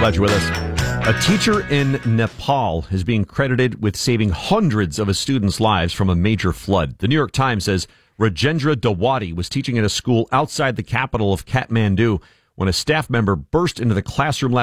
Glad you're with us. A teacher in Nepal is being credited with saving hundreds of his students' lives from a major flood. The New York Times says Rajendra Dawadi was teaching at a school outside the capital of Kathmandu when a staff member burst into the classroom last